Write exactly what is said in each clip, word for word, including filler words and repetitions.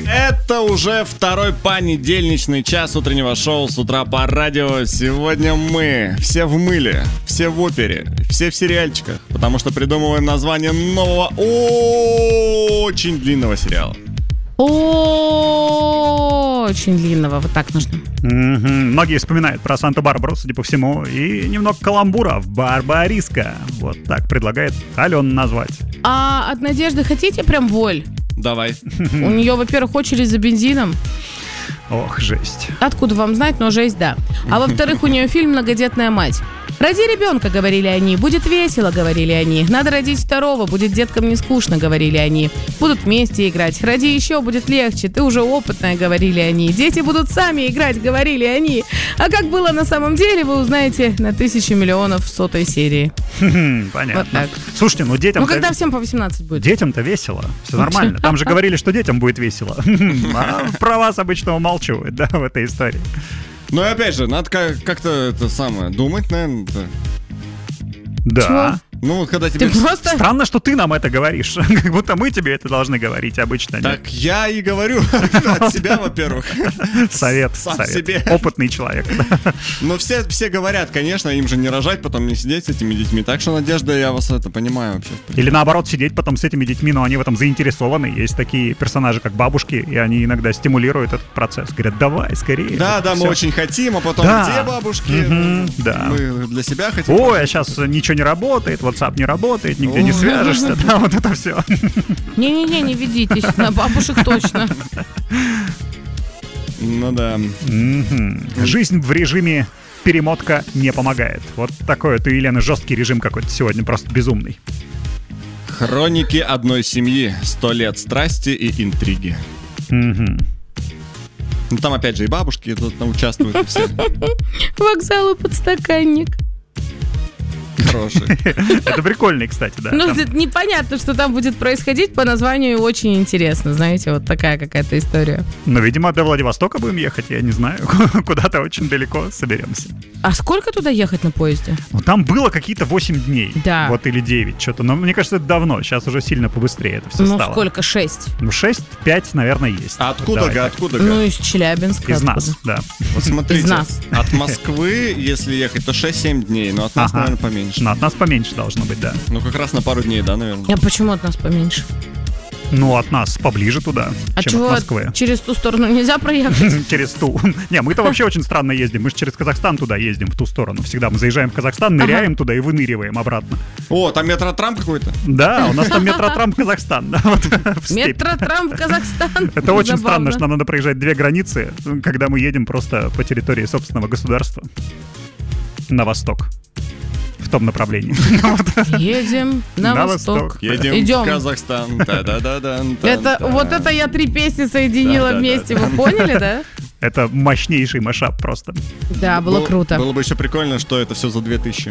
Это уже второй понедельничный час утреннего шоу «С утра по радио». Сегодня мы все в мыле, все в опере, все в сериальчиках, потому что придумываем название нового очень длинного сериала. Очень длинного, вот так нужно. Mm-hmm. Многие вспоминают про Санту-Барбару, судя по всему, и немного каламбура в Барбариска. Вот так предлагает Алена назвать. А от Надежды хотите прям боль? Давай. У нее, во-первых, очередь за бензином. Ох, жесть. Откуда вам знать, но жесть, да. А во-вторых, у нее фильм «Многодетная мать». «Роди ребенка», говорили они, «будет весело», говорили они. «Надо родить второго, будет деткам не скучно», говорили они. «Будут вместе играть, роди еще, будет легче, ты уже опытная», говорили они. «Дети будут сами играть», говорили они. А как было на самом деле, вы узнаете на тысячу миллионов в сотой серии. Понятно. Вот так. Слушайте, ну детям... Ну когда всем по восемнадцать будет? Детям-то весело, все нормально. Там же говорили, что детям будет весело. А про вас обычно умалчивают, да, в этой истории. Ну и опять же, надо как-то это самое думать, наверное. Да. Чего? Ну, вот когда тебе... Ты просто... Странно, что ты нам это говоришь. Как будто мы тебе это должны говорить обычно. Так нет? Я и говорю от себя, во-первых. Совет, Сам совет. себе. Опытный человек. Но все, все говорят, конечно, им же не рожать, потом не сидеть с этими детьми. Так что, Надежда, я вас это понимаю вообще. Или наоборот, сидеть потом с этими детьми, но они в этом заинтересованы. Есть такие персонажи, как бабушки, и они иногда стимулируют этот процесс. Говорят, давай, скорее. Да, да, все. мы очень хотим, а потом да. где бабушки? Mm-hmm, да. Мы для себя хотим. Ой, а сейчас ничего не работает, WhatsApp не работает, нигде не свяжешься, да, вот это все. Не-не-не, не ведитесь, на бабушек точно. Ну да. Mm-hmm. Жизнь в режиме перемотка не помогает. Вот такой вот у Елены жесткий режим какой-то сегодня, просто безумный. Хроники одной семьи. Сто лет страсти и интриги. Mm-hmm. Ну там опять же и бабушки тут участвуют все. Вокзал и подстаканник. Хороший. Это прикольный, кстати, да. Ну, там... непонятно, что там будет происходить, по названию очень интересно, знаете, вот такая какая-то история. Ну, видимо, до Владивостока будем ехать, я не знаю, куда-то очень далеко соберемся. А сколько туда ехать на поезде? Ну, там было какие-то восемь дней, да. Вот или девять, что-то, но мне кажется, это давно, сейчас уже сильно побыстрее это все ну, стало. Ну, сколько, шесть? Ну, шесть, пять, наверное, есть. А откуда, Давай, га, так. откуда? Га? Ну, из Челябинска. Из откуда? нас, да. Вот смотрите, из нас. От Москвы, если ехать, то шесть-семь дней, но от нас, ага. наверное, поменьше. Но от нас поменьше должно быть, да. Ну, как раз на пару дней, да, наверное? А почему от нас поменьше? Ну, от нас поближе туда, а чем чего, от Москвы. Через ту сторону нельзя проехать? Через ту. Не, мы-то вообще очень странно ездим. Мы же через Казахстан туда ездим, в ту сторону. Всегда мы заезжаем в Казахстан, ныряем туда и выныриваем обратно. О, там метротрам какой-то? Да, у нас там метротрам в Казахстан. Метротрам в Казахстан? Это очень странно, что нам надо проезжать две границы, когда мы едем просто по территории собственного государства на восток. В том направлении. Едем на, на восток. восток. Едем Идем. в Казахстан. Да-да-да-да. Это вот это я три песни соединила вместе. Вы поняли, да? Это мощнейший мэшап просто. Да, было круто. Было бы еще прикольно, что это все за две тысячи.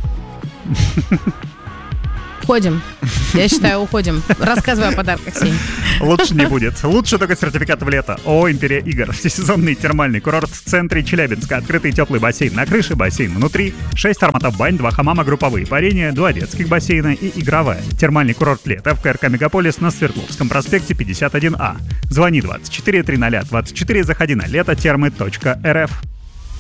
Уходим. Я считаю, уходим. Рассказывай о подарках, Сень. Лучше не будет. Лучше только сертификат в лето. ООО «Империя игр». Всесезонный термальный курорт в центре Челябинска. Открытый теплый бассейн на крыше, бассейн внутри. Шесть форматов бань, два хамама групповые. Парение, два детских бассейна и игровая. Термальный курорт лета в КРК «Мегаполис» на Свердловском проспекте пятьдесят один А. Звони двадцать четыре триста двадцать четыре, заходи на лето термы точка эр эф.